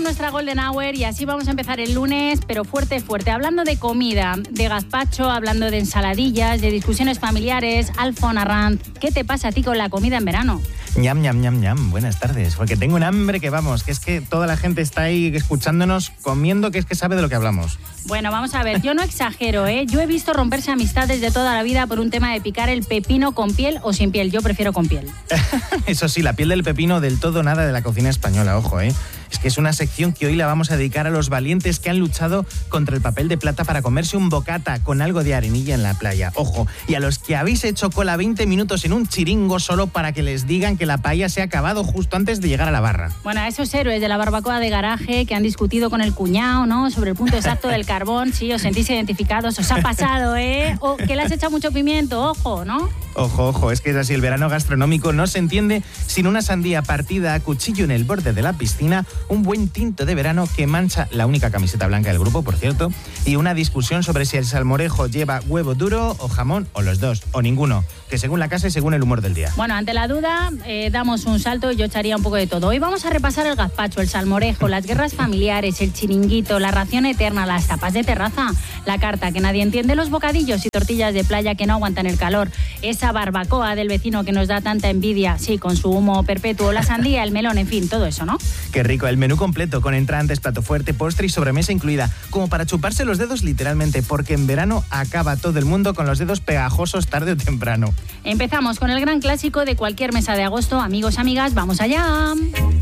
nuestra Golden Hour y así vamos a empezar el lunes, pero fuerte, fuerte. Hablando de comida, de gazpacho, hablando de ensaladillas, de discusiones familiares. Alfon Arranz, ¿qué te pasa a ti con la comida en verano? Ñam, ñam, ñam, ñam. Buenas tardes. Porque tengo un hambre que vamos, que es que toda la gente está ahí escuchándonos, comiendo, que es que sabe de lo que hablamos. Bueno, vamos a ver, yo no exagero, ¿eh? Yo he visto romperse amistades de toda la vida por un tema de picar el pepino con piel o sin piel. Yo prefiero con piel. Eso sí, la piel del pepino del todo nada de la cocina española, ojo, ¿eh? Es que es una sección que hoy la vamos a dedicar a los valientes que han luchado contra el papel de plata para comerse un bocata con algo de arenilla en la playa. Ojo, y a los que habéis hecho cola 20 minutos en un chiringo solo para que les digan que la paella se ha acabado justo antes de llegar a la barra. Bueno, a esos héroes de la barbacoa de garaje que han discutido con el cuñado, ¿no?, sobre el punto exacto del carbón. Sí, os sentís identificados, os ha pasado, ¿eh? O que le has echado mucho pimiento, ojo, ¿no? Ojo, ojo, es que es así, el verano gastronómico no se entiende sin una sandía partida a cuchillo en el borde de la piscina, un buen tinto de verano que mancha la única camiseta blanca del grupo, por cierto, y una discusión sobre si el salmorejo lleva huevo duro o jamón o los dos, o ninguno, que según la casa y según el humor del día. Bueno, ante la duda, damos un salto y yo echaría un poco de todo. Hoy vamos a repasar el gazpacho, el salmorejo, las guerras familiares, el chiringuito, la ración eterna, las tapas de terraza, la carta que nadie entiende, los bocadillos y tortillas de playa que no aguantan el calor, esa barbacoa del vecino que nos da tanta envidia, sí, con su humo perpetuo, la sandía, el melón, en fin, todo eso, ¿no? Qué rico, el menú completo con entrantes, plato fuerte, postre y sobremesa incluida, como para chuparse los dedos literalmente, porque en verano acaba todo el mundo con los dedos pegajosos tarde o temprano. Empezamos con el gran clásico de cualquier mesa de agosto. Amigos, amigas, ¡vamos allá!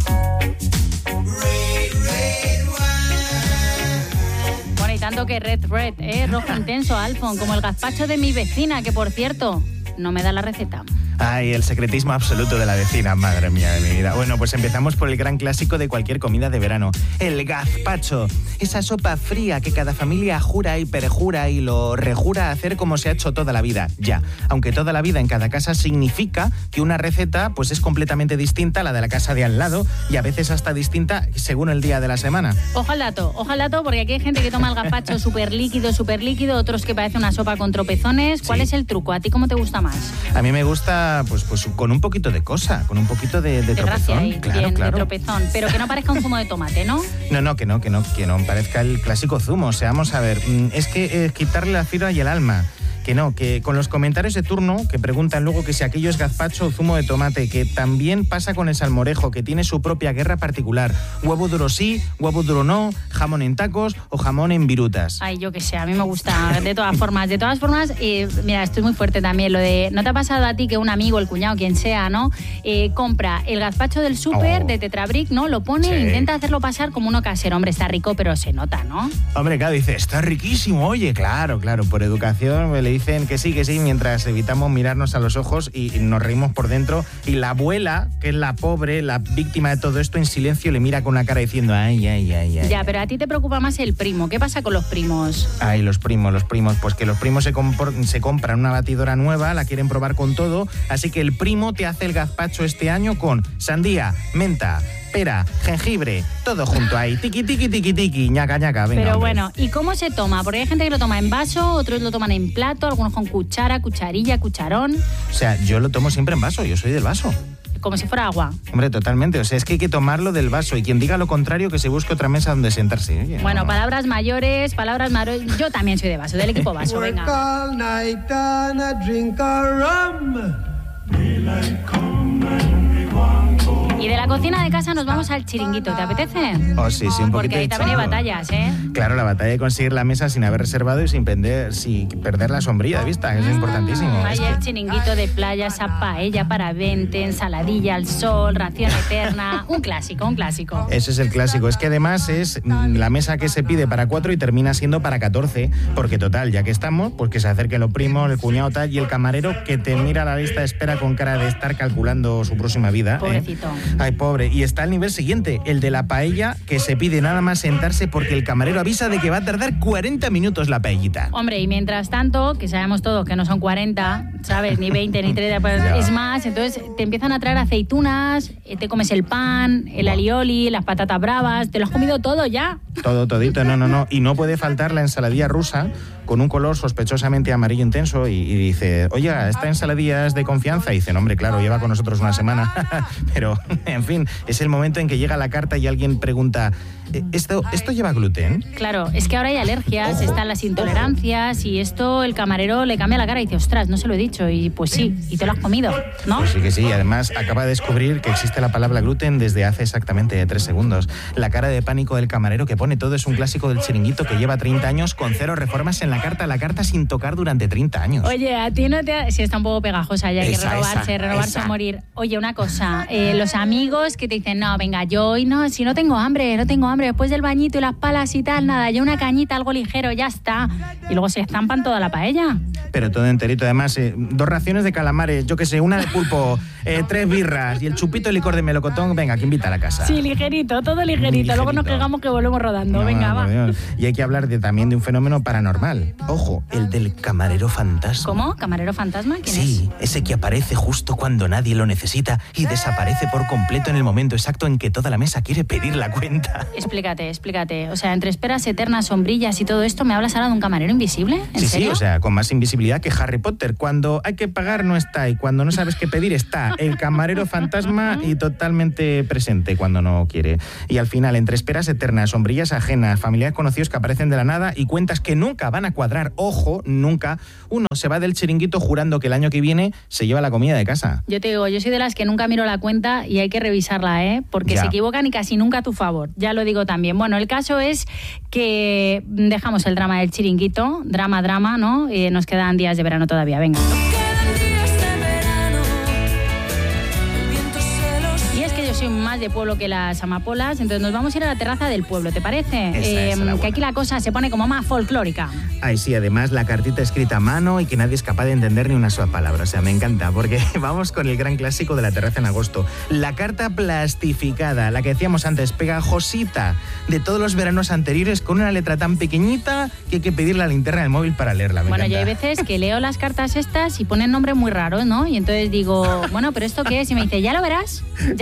Bueno, y tanto que red, rojo intenso, Alfon, como el gazpacho de mi vecina, que por cierto, no me da la receta. Ay, el secretismo absoluto de la vecina, madre mía de mi vida. Bueno, pues empezamos por el gran clásico de cualquier comida de verano, el gazpacho. Esa sopa fría que cada familia jura y perjura y lo rejura hacer como se ha hecho toda la vida, ya. Aunque toda la vida en cada casa significa que una receta pues es completamente distinta a la de la casa de al lado y a veces hasta distinta según el día de la semana. Ojo al dato, porque aquí hay gente que toma el gazpacho súper líquido, otros que parece una sopa con tropezones. ¿Cuál es el truco? ¿A ti cómo te gusta más? A mí me gusta pues con un poquito de cosa, con un poquito de tropezón. Ahí, claro, bien, claro. De tropezón, pero que no parezca un zumo de tomate, ¿no? No, que no parezca el clásico zumo. O sea, vamos a ver, es que quitarle la fibra y el alma. Que con los comentarios de turno que preguntan luego que si aquello es gazpacho o zumo de tomate, que también pasa con el salmorejo, que tiene su propia guerra particular. Huevo duro sí, huevo duro no, jamón en tacos o jamón en virutas. Ay, yo qué sé, a mí me gusta de todas formas. De todas formas, mira, estoy muy fuerte también. Lo de, ¿no te ha pasado a ti que un amigo, el cuñado, quien sea, ¿no? Compra el gazpacho del súper de Tetrabric, ¿no? Lo pone e intenta hacerlo pasar como uno casero. Hombre, está rico, pero se nota, ¿no? Hombre, claro, dice, está riquísimo. Oye, claro, por educación le dicen que sí, mientras evitamos mirarnos a los ojos y nos reímos por dentro. Y la abuela, que es la pobre, la víctima de todo esto, en silencio le mira con una cara diciendo ay. Ya, pero a ti te preocupa más el primo. ¿Qué pasa con los primos? Ay, los primos. Pues que los primos se compran una batidora nueva, la quieren probar con todo, así que el primo te hace el gazpacho este año con sandía, menta, pera, jengibre, todo junto ahí, tiqui, ñaca, venga. Pero hombre. Bueno, ¿y cómo se toma? Porque hay gente que lo toma en vaso, otros lo toman en plato, algunos con cuchara, cucharilla, cucharón. O sea, yo lo tomo siempre en vaso, yo soy del vaso. Como si fuera agua. Hombre, totalmente. O sea, es que hay que tomarlo del vaso y quien diga lo contrario que se busque otra mesa donde sentarse. Oye, bueno, no. Palabras mayores. Yo también soy de vaso, del equipo vaso, venga. Y de la cocina de casa nos vamos al chiringuito, ¿te apetece? Oh, sí, un poquito. Porque ahí también hay batallas, ¿eh? Claro, la batalla de conseguir la mesa sin haber reservado y sin perder la sombrilla de vista, eso es importantísimo. Hay el chiringuito de playa, esa paella para 20, ensaladilla al sol, ración eterna, un clásico. Ese es el clásico, es que además es la mesa que se pide para 4 y termina siendo para 14, porque total, ya que estamos, pues que se acerquen los primos, el cuñado tal y el camarero que te mira la lista de espera con cara de estar calculando su próxima vida. Pobrecito. Ay, pobre. Y está el nivel siguiente, el de la paella, que se pide nada más sentarse porque el camarero avisa de que va a tardar 40 minutos la paellita. Hombre, y mientras tanto, que sabemos todos que no son 40, ¿sabes? Ni 20, ni 30, pues es más. Entonces te empiezan a traer aceitunas, te comes el pan, el alioli, las patatas bravas, te lo has comido todo ya. Todito, no. Y no puede faltar la ensaladilla rusa con un color sospechosamente amarillo intenso y dice, oiga, ¿esta ensaladilla es de confianza? Y dice, no, hombre, claro, lleva con nosotros una semana, pero En fin, es el momento en que llega la carta y alguien pregunta, ¿esto lleva gluten? Claro, es que ahora hay alergias, están las intolerancias y esto el camarero le cambia la cara y dice, ostras, no se lo he dicho. Y pues sí, y te lo has comido, ¿no? Pues sí que sí, además acaba de descubrir que existe la palabra gluten desde hace exactamente 3 segundos. La cara de pánico del camarero que pone todo es un clásico del Chiringuito que lleva 30 años con 0 reformas en la carta sin tocar durante 30 años. Oye, a ti no te... Sí, está un poco pegajosa ya, hay que renovarse a morir. Oye, una cosa, los amigos que te dicen, no, venga, yo hoy no, si no tengo hambre, después del bañito y las palas y tal, nada, yo una cañita, algo ligero, ya está. Y luego se estampan toda la paella. Pero todo enterito, además, 2 raciones de calamares, yo qué sé, una de pulpo, 3 birras y el chupito de licor de melocotón, venga, que invita a la casa. Sí, ligerito, todo ligerito. Luego nos quejamos que volvemos rodando, venga, va. Y hay que hablar también de un fenómeno paranormal. Ojo, el del camarero fantasma. ¿Cómo? ¿Camarero fantasma? ¿Quién es? Sí, ese que aparece justo cuando nadie lo necesita y desaparece por completo en el momento exacto en que toda la mesa quiere pedir la cuenta. Explícate. O sea, entre esperas eternas, sombrillas y todo esto, ¿me hablas ahora de un camarero invisible? ¿En serio? Sí, o sea, con más invisibilidad que Harry Potter. Cuando hay que pagar no está y cuando no sabes qué pedir está. El camarero fantasma y totalmente presente cuando no quiere. Y al final, entre esperas eternas, sombrillas ajenas, familiares conocidos que aparecen de la nada y cuentas que nunca van a cuadrar, ojo, nunca, uno se va del Chiringuito jurando que el año que viene se lleva la comida de casa. Yo te digo, yo soy de las que nunca miro la cuenta y hay que revisarla, porque se equivocan y casi nunca a tu favor, ya lo digo también. Bueno, el caso es que dejamos el drama del Chiringuito, drama, ¿no? Nos quedan días de verano todavía, venga. Soy más de pueblo que las amapolas, entonces nos vamos a ir a la terraza del pueblo, ¿te parece? Que aquí la cosa se pone como más folclórica. Ay, sí, además la cartita escrita a mano y que nadie es capaz de entender ni una sola palabra, o sea, me encanta, porque vamos con el gran clásico de la terraza en agosto, la carta plastificada, la que decíamos antes, pegajosita, de todos los veranos anteriores, con una letra tan pequeñita que hay que pedir la linterna del móvil para leerla. Bueno, yo hay veces que leo las cartas estas y ponen nombres muy raros, ¿no? Y entonces digo, bueno, ¿pero esto qué es? Y me dice, ya lo verás,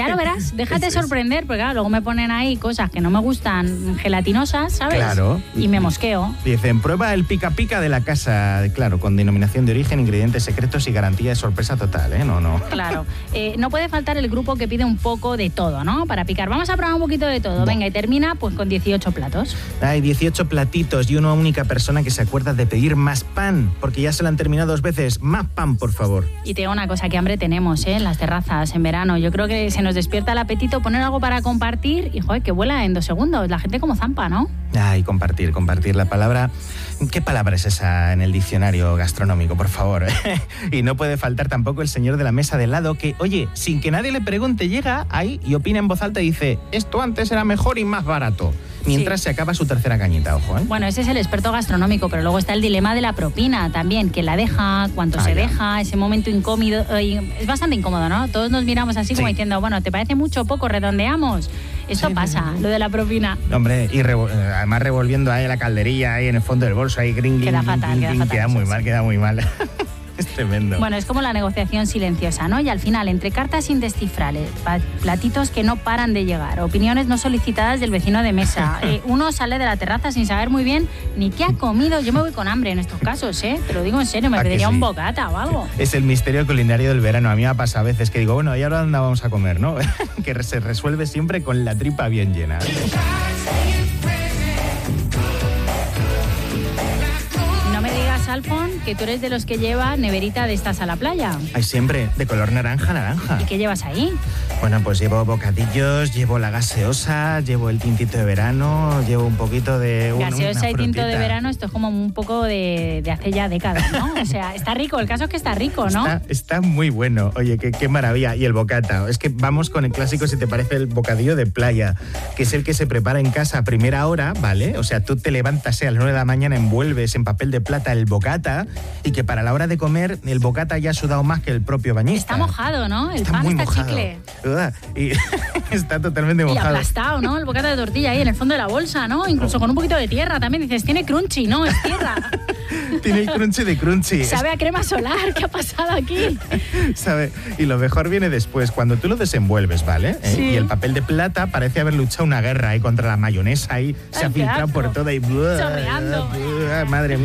déjate sorprender, porque claro, luego me ponen ahí cosas que no me gustan, gelatinosas, ¿sabes? Claro. Y me mosqueo. Dicen, prueba el pica pica de la casa, claro, con denominación de origen, ingredientes secretos y garantía de sorpresa total, ¿eh? No. Claro. No puede faltar el grupo que pide un poco de todo, ¿no? Para picar. Vamos a probar un poquito de todo. Venga, y termina pues con 18 platos. Hay 18 platitos y una única persona que se acuerda de pedir más pan, porque ya se lo han terminado 2 veces. Más pan, por favor. Y te digo una cosa, que hambre tenemos, en las terrazas en verano. Yo creo que se nos despierta el apetito, poner algo para compartir y, joder, que vuela en 2 segundos. La gente como zampa, ¿no? Ay, compartir la palabra. ¿Qué palabra es esa en el diccionario gastronómico, por favor? Y no puede faltar tampoco el señor de la mesa de al lado que, oye, sin que nadie le pregunte, llega ahí y opina en voz alta y dice, esto antes era mejor y más barato. Mientras se acaba su tercera cañita, ojo, ¿eh? Bueno, ese es el experto gastronómico, pero luego está el dilema de la propina también, quién la deja, cuánto se deja, ese momento incómodo, es bastante incómodo, ¿no? Todos nos miramos así como diciendo, bueno, ¿te parece mucho o poco? ¿Redondeamos? Esto pasa, lo de la propina. Hombre, y además revolviendo ahí la calderilla, ahí en el fondo del bolso, ahí queda fatal. Queda muy mal. Es tremendo. Bueno, es como la negociación silenciosa, ¿no? Y al final, entre cartas indescifrables, platitos que no paran de llegar, opiniones no solicitadas del vecino de mesa, uno sale de la terraza sin saber muy bien ni qué ha comido. Yo me voy con hambre en estos casos, Te lo digo en serio, me pediría un bocata o algo. Es el misterio culinario del verano. A mí me pasa a veces que digo, bueno, ¿y ahora dónde vamos a comer, no? Que se resuelve siempre con la tripa bien llena. Alfon, que tú eres de los que lleva neverita de estas a la playa. Ay, siempre, de color naranja. ¿Y qué llevas ahí? Bueno, pues llevo bocadillos, llevo la gaseosa, llevo el tintito de verano, llevo un poquito de... Gaseosa y tinto de verano, esto es como un poco de hace ya décadas, ¿no? O sea, está rico, el caso es que está rico, ¿no? Está muy bueno, oye, qué maravilla. Y el bocata, es que vamos con el clásico, si te parece, el bocadillo de playa, que es el que se prepara en casa a primera hora, ¿vale? O sea, tú te levantas a las 9 de la mañana, envuelves en papel de plata el bocata y que para la hora de comer el bocata ya ha sudado más que el propio bañista. Está mojado, ¿no? El está pan muy está mojado. Chicle. Y está totalmente mojado. Y aplastado, ¿no? El bocata de tortilla ahí en el fondo de la bolsa, ¿no? Incluso con un poquito de tierra también. Dices, tiene crunchy, ¿no? Es tierra. Tiene el crunchy de crunchy. Sabe a crema solar. ¿Qué ha pasado aquí? Sabe. Y lo mejor viene después, cuando tú lo desenvuelves, ¿vale? Sí. Y el papel de plata parece haber luchado una guerra ahí contra la mayonesa y se ha filtrado por toda y... Chorreando. Madre mía.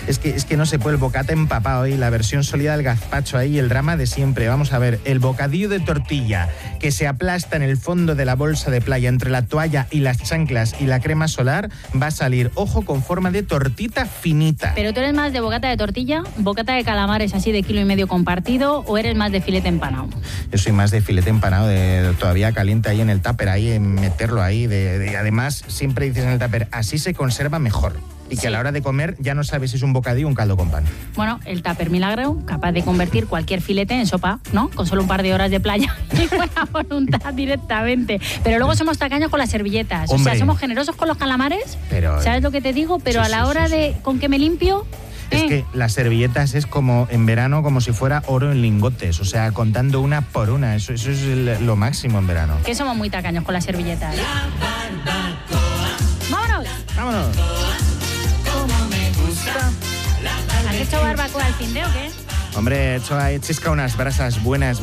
Es que no se puede, el bocata empapado y la versión sólida del gazpacho ahí, el drama de siempre. Vamos a ver, el bocadillo de tortilla que se aplasta en el fondo de la bolsa de playa entre la toalla y las chanclas y la crema solar va a salir, ojo, con forma de tortita finita. ¿Pero tú eres más de bocata de tortilla, bocata de calamares así de 1,5 kg compartido o eres más de filete empanado? Yo soy más de filete empanado, de todavía caliente ahí en el tupper, ahí meterlo ahí. Además, siempre dices en el tupper, así se conserva mejor. Y que a la hora de comer ya no sabes si es un bocadillo o un caldo con pan. Bueno, el tupper milagro, capaz de convertir cualquier filete en sopa, ¿no? Con solo un par de horas de playa y buena voluntad directamente. Pero luego somos tacaños con las servilletas. Hombre. O sea, somos generosos con los calamares, pero, ¿sabes lo que te digo? Pero sí, a la hora de con que me limpio... Es que las servilletas es como en verano, como si fuera oro en lingotes, o sea, contando una por una. Eso es lo máximo en verano. Que somos muy tacaños con las servilletas. ¡Vámonos! ¡Vámonos! ¿Has hecho barbacoa al fin de o qué? Hombre, he chiscado unas brasas buenas,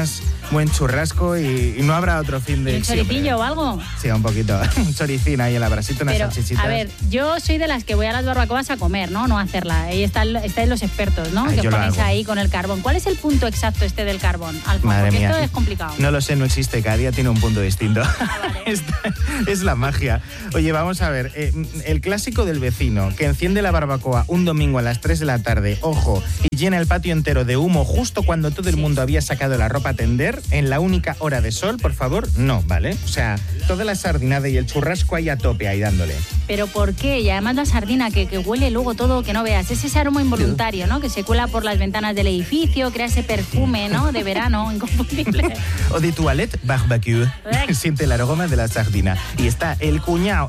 buen churrasco y no habrá otro fin de... ¿Un choricillo o algo? Sí, un poquito. Un choricín ahí en la brasita, unas salchichitas. A ver, yo soy de las que voy a las barbacoas a comer, ¿no? No a hacerla. Ahí estáis los expertos, ¿no? Que os ponéis ahí con el carbón. ¿Cuál es el punto exacto del carbón, Alfonso? Madre mía. Esto es complicado. No lo sé, no existe. Cada día tiene un punto distinto. Vale. Es la magia. Oye, vamos a ver. El clásico del vecino que enciende la barbacoa un domingo a las 3 de la tarde, ojo, y llena el patio entero de humo justo cuando todo el mundo había sacado la ropa a tender, en la única hora de sol, por favor, no, ¿vale? O sea, toda la sardinada y el churrasco ahí a tope, ahí dándole. ¿Pero por qué? Y además la sardina, que huele luego todo, que no veas. Es ese aroma involuntario, ¿no? Que se cuela por las ventanas del edificio, crea ese perfume, ¿no? De verano, inconfundible. O de toilette barbecue. Siente el aroma de la sardina. Y está el cuñado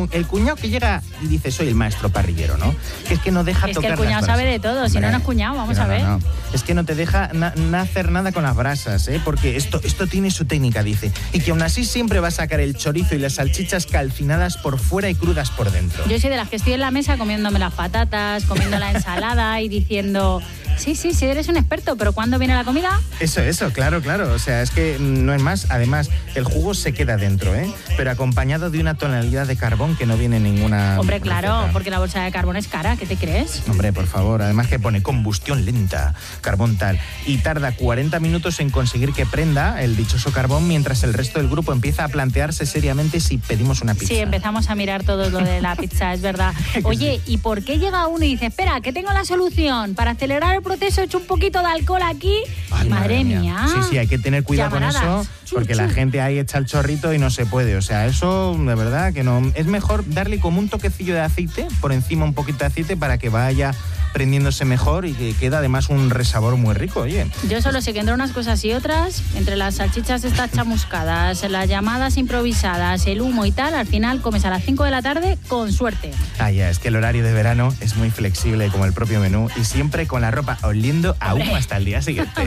que llega y dice, soy el maestro parrillero, ¿no? Que es que no deja tocar las brasas. Es que el cuñado sabe de todo, si no es cuñado, vamos a ver. No. Es que no te deja hacer nada con las brasas, ¿eh? Porque esto tiene su técnica, dice. Y que aún así siempre va a sacar el chorizo y las salchichas calcinadas por fuera y crudas por dentro. Yo soy de las que estoy en la mesa comiéndome las patatas, comiendo la ensalada y diciendo... Sí, eres un experto, pero ¿cuándo viene la comida? Eso, claro. O sea, es que no es más. Además, el jugo se queda dentro, ¿eh? Pero acompañado de una tonalidad de carbón que no viene ninguna... Hombre, claro, receta. porque la bolsa de carbón es cara, ¿qué te crees? Hombre, por favor. Además que pone combustión lenta, carbón tal. Y tarda 40 minutos en conseguir que prenda el dichoso carbón mientras el resto del grupo empieza a plantearse seriamente si pedimos una pizza. Sí, empezamos a mirar todo lo de la pizza, es verdad. Oye, ¿y por qué llega uno y dice, espera, que tengo la solución para acelerar el proceso, he hecho un poquito de alcohol aquí? Ay, madre mía. Sí, hay que tener cuidado Llamaradas. con eso, porque la gente ahí echa el chorrito y no se puede. O sea, eso de verdad que no. Es mejor darle como un toquecillo de aceite, por encima un poquito de aceite para que vaya prendiéndose mejor y que queda además un resabor muy rico, oye. Yo solo sé que entre unas cosas y otras, entre las salchichas estas chamuscadas, las llamadas improvisadas, el humo y tal, al final comes a las 5 de la tarde con suerte. Ya, es que el horario de verano es muy flexible como el propio menú y siempre con la ropa oliendo a humo hasta el día siguiente.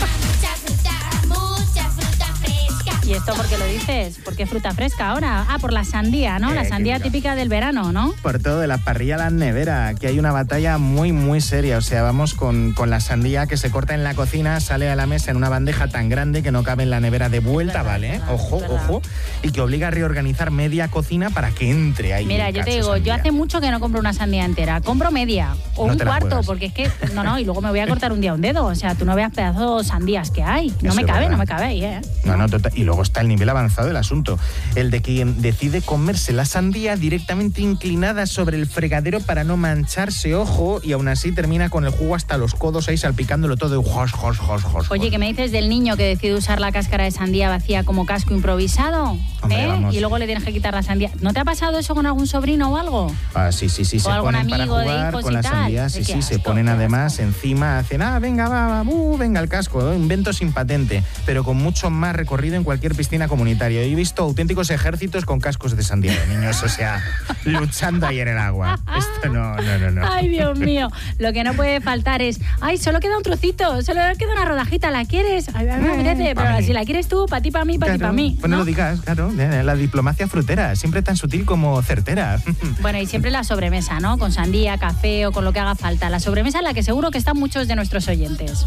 ¿Y esto por qué lo dices? ¿Por qué fruta fresca ahora? Por la sandía, ¿no? La sandía típica del verano, ¿no? Por todo, de la parrilla a la nevera. Aquí hay una batalla muy, muy seria. O sea, vamos con la sandía que se corta en la cocina, sale a la mesa en una bandeja tan grande que no cabe en la nevera de vuelta, ¿vale? Ojo. Y que obliga a reorganizar media cocina para que entre ahí. Mira, yo te digo, sandía. yo hace mucho que no compro una sandía entera. Compro media o No un te la cuarto, juegas. porque es que... No, y luego me voy a cortar un día un dedo. O sea, tú no veas pedazos de sandías que hay. No Eso me es cabe verdad. ahí, ¿eh? No, total. Y luego está el nivel avanzado del asunto. El de quien decide comerse la sandía directamente inclinada sobre el fregadero para no mancharse, ojo, y aún así termina con el jugo hasta los codos ahí salpicándolo todo. Oye, ¿qué me dices del niño que decide usar la cáscara de sandía vacía como casco improvisado? Hombre, vamos. Y luego le tienes que quitar la sandía. ¿No te ha pasado eso con algún sobrino o algo? Sí, se algún ponen para amigo de jugar hijos con y la tal. sandía, Qué se asco, ponen qué además asco. encima, hacen, venga el casco, invento sin patente, pero con mucho más recorrido en cualquier piscina comunitaria. He visto auténticos ejércitos con cascos de sandía de niños, o sea, luchando ahí en el agua. Esto no. Ay, Dios mío. Lo que no puede faltar es, solo queda un trocito, solo queda una rodajita, ¿la quieres? Ay, me apetece, pero si la quieres tú, para ti, para mí, para ti, para mí. Pues no lo digas, claro. La diplomacia frutera, siempre tan sutil como certera. Bueno, y siempre la sobremesa, ¿no? Con sandía, café o con lo que haga falta. La sobremesa en la que seguro que están muchos de nuestros oyentes.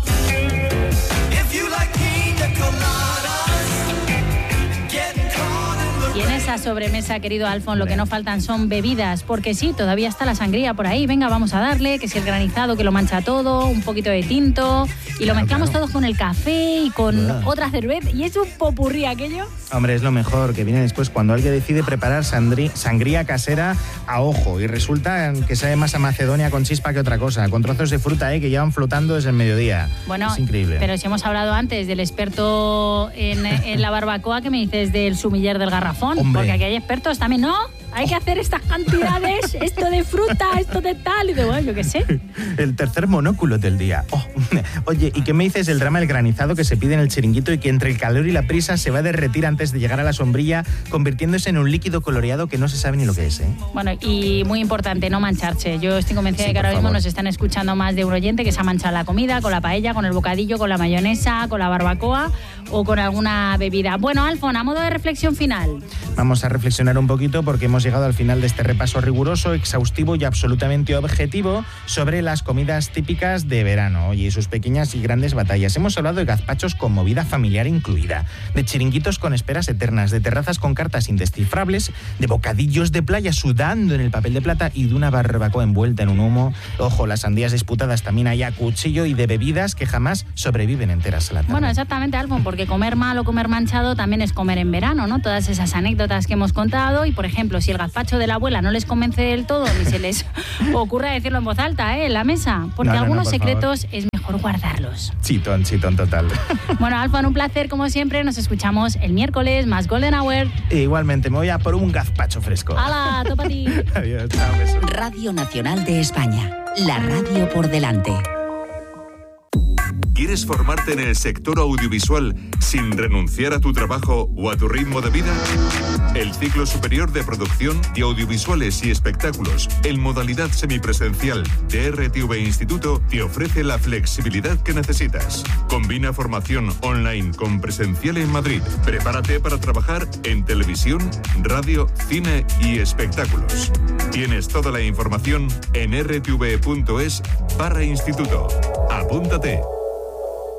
Y en esa sobremesa, querido Alfon, lo que no faltan son bebidas, porque sí, todavía está la sangría por ahí. Venga, vamos a darle, que si el granizado que lo mancha todo, un poquito de tinto, y lo mezclamos todo con el café y con otra cerveza, y es un popurrí aquello. Hombre, es lo mejor, que viene después cuando alguien decide preparar sangría casera a ojo, y resulta que sabe más a Macedonia con chispa que otra cosa, con trozos de fruta que llevan flotando desde el mediodía. Bueno, es increíble. Pero si hemos hablado antes del experto en la barbacoa, ¿qué me dices del sumiller del garrafón? Hombre. Porque aquí hay expertos también, ¿no? Hay que hacer estas cantidades, esto de fruta, esto de tal, y de bueno, yo qué sé. El tercer monóculo del día. Oye, ¿y qué me dices del drama del granizado que se pide en el chiringuito y que entre el calor y la prisa se va a derretir antes de llegar a la sombrilla, convirtiéndose en un líquido coloreado que no se sabe ni lo que es, ¿eh? Bueno, y muy importante, no mancharse. Yo estoy convencida de que ahora mismo nos están escuchando más de un oyente que se ha manchado la comida, con la paella, con el bocadillo, con la mayonesa, con la barbacoa o con alguna bebida. Bueno, Alfon, a modo de reflexión final. Vamos a reflexionar un poquito porque hemos llegado al final de este repaso riguroso, exhaustivo y absolutamente objetivo sobre las comidas típicas de verano y sus pequeñas y grandes batallas. Hemos hablado de gazpachos con movida familiar incluida, de chiringuitos con esperas eternas, de terrazas con cartas indescifrables, de bocadillos de playa sudando en el papel de plata y de una barbacoa envuelta en un humo. Ojo, las sandías disputadas también hay a cuchillo y de bebidas que jamás sobreviven enteras a la tarde. Bueno, exactamente, Alfon, porque comer mal o comer manchado también es comer en verano, ¿no? Todas esas anécdotas que hemos contado y, por ejemplo, si el gazpacho de la abuela no les convence del todo ni se les ocurra decirlo en voz alta, en la mesa, porque algunos secretos es mejor guardarlos. Chitón total. Bueno, Alfon, un placer como siempre, nos escuchamos el miércoles, más Golden Hour. Igualmente, me voy a por un gazpacho fresco. ¡Hala, topa a ti! Adiós, chao, beso. Radio Nacional de España, la radio por delante. ¿Quieres formarte en el sector audiovisual sin renunciar a tu trabajo o a tu ritmo de vida? El ciclo superior de producción de audiovisuales y espectáculos en modalidad semipresencial de RTV Instituto te ofrece la flexibilidad que necesitas. Combina formación online con presencial en Madrid. Prepárate para trabajar en televisión, radio, cine y espectáculos. Tienes toda la información en rtv.es/instituto. Apúntate.